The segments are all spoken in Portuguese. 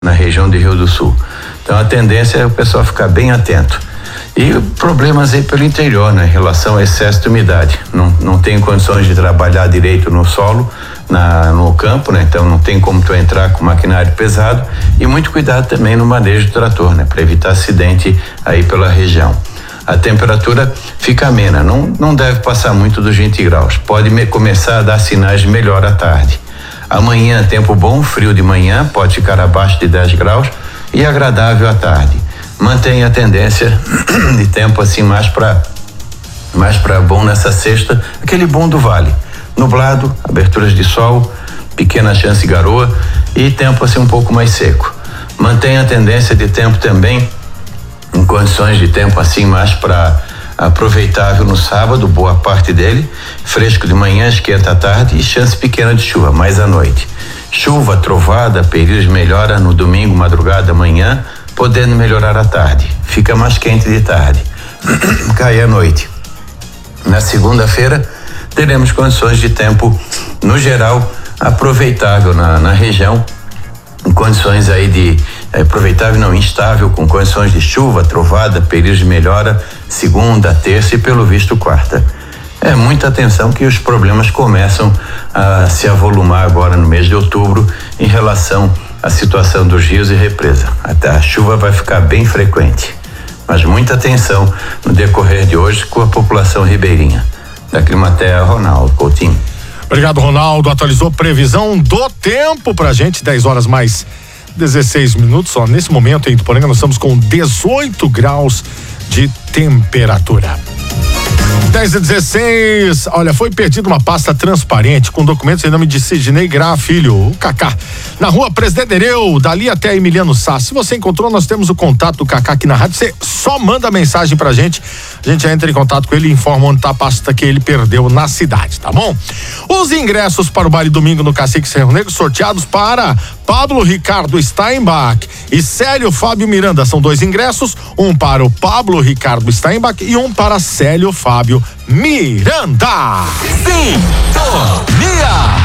na região de Rio do Sul. Então a tendência é o pessoal ficar bem atento. E problemas aí pelo interior, né? Em relação ao excesso de umidade. Não tem condições de trabalhar direito no solo, no campo, né? Então não tem como tu entrar com maquinário pesado, e muito cuidado também no manejo do trator, né? Para evitar acidente aí pela região. A temperatura fica amena, não deve passar muito dos 20 graus. Pode começar a dar sinais de melhor à tarde. Amanhã, tempo bom, frio de manhã, pode ficar abaixo de 10 graus e agradável à tarde. Mantém a tendência de tempo assim mais para bom nessa sexta, aquele bom do vale. Nublado, aberturas de sol, pequena chance de garoa e tempo assim um pouco mais seco. Mantém a tendência de tempo também em condições de tempo assim mais para aproveitável no sábado, boa parte dele, fresco de manhã, esquenta à tarde e chance pequena de chuva, mais à noite. Chuva, trovada, períodos de melhora no domingo, madrugada, manhã, podendo melhorar à tarde. Fica mais quente de tarde. Cai à noite. Na segunda-feira, teremos condições de tempo, no geral, aproveitável na região, em condições aí de aproveitável, não instável, com condições de chuva, trovada, períodos de melhora, segunda, terça e pelo visto quarta. Muita atenção que os problemas começam a se avolumar agora no mês de outubro em relação à situação dos rios e represa. Até a chuva vai ficar bem frequente, mas muita atenção no decorrer de hoje com a população ribeirinha. Da Climatea, Ronaldo Coutinho. Obrigado, Ronaldo. Atualizou previsão do tempo pra gente, 10 horas mais 16 minutos. Ó, nesse momento em Ituporanga nós estamos com 18 graus de temperatura. 10h16, olha, foi perdida uma pasta transparente com documentos em nome de Sidney Gra Filho, o Cacá, na rua Presidente Nereu, dali até Emiliano Sá. Se você encontrou, nós temos o contato do Cacá aqui na rádio, você só manda mensagem pra gente, a gente já entra em contato com ele e informa onde tá a pasta que ele perdeu na cidade, tá bom? Os ingressos para o baile domingo no Cacique Cerro Negro sorteados para Pablo Ricardo Steinbach e Célio Fábio Miranda. São 2 ingressos, um para o Pablo Ricardo Steinbach e um para Célio Fábio Miranda. Sintonia.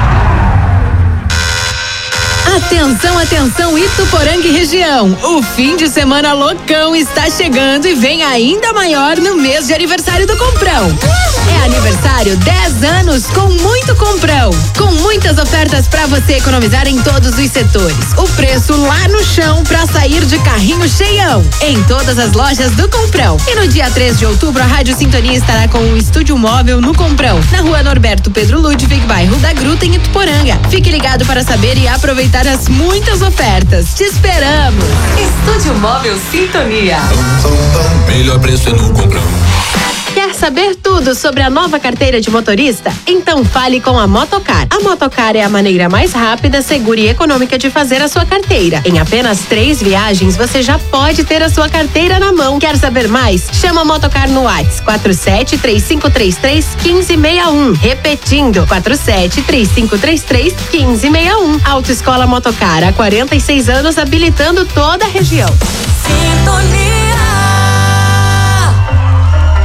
Atenção, atenção, Ituporanga e região. O fim de semana loucão está chegando e vem ainda maior no mês de aniversário do Comprão. É aniversário 10 anos com muito Comprão. Com muitas ofertas para você economizar em todos os setores. O preço lá no chão para sair de carrinho cheião. Em todas as lojas do Comprão. E no dia 3 de outubro, a Rádio Sintonia estará com o estúdio móvel no Comprão. Na rua Norberto Pedro Ludwig, bairro da Gruta, em Ituporanga. Fique ligado para saber e aproveitar as muitas ofertas. Te esperamos. Estúdio Móvel Sintonia. Melhor preço é no Comprão. Quer saber tudo sobre a nova carteira de motorista? Então fale com a Motocar. A Motocar é a maneira mais rápida, segura e econômica de fazer a sua carteira. Em apenas 3 viagens, você já pode ter a sua carteira na mão. Quer saber mais? Chama a Motocar no WhatsApp 47-3533-1561. Repetindo, 47-3533-1561. Autoescola Motocar, há 46 anos habilitando toda a região. Sintonia.